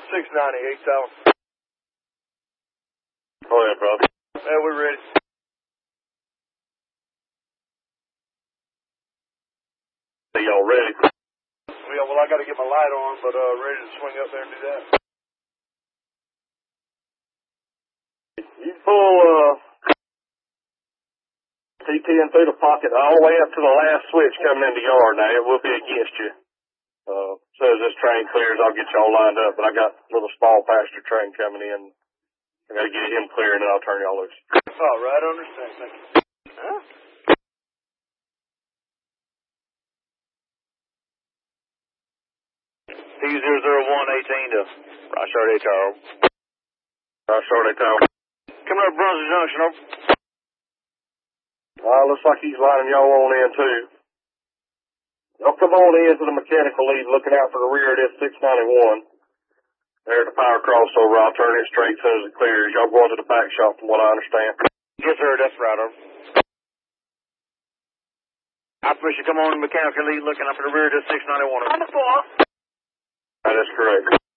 690, 8,000. Go ahead, brother. Yeah, we're ready. Are y'all ready? Yeah, well, I got to get my light on, but ready to swing up there and do that. You pull T10 through the pocket all the way up to the last switch coming in the yard. Now, it will be against you. As soon as this train clears, I'll get y'all lined up. But I got a little small passenger train coming in. I got to get him clear, and then I'll turn y'all loose. All right, I understand. Thank you. Huh? T00118 to Rochard Tower. Rochard Tower. Coming up Brunswick Junction, over. Looks like he's lining y'all on in, too. Y'all come on in to the mechanical lead, looking out for the rear of this 691. There's the power crossover. I'll turn it straight as soon as it clears. Y'all going to the back shop from what I understand. Yes, sir. That's right, over. I wish you come on the mechanical lead looking up for the rear of this 691. That is correct.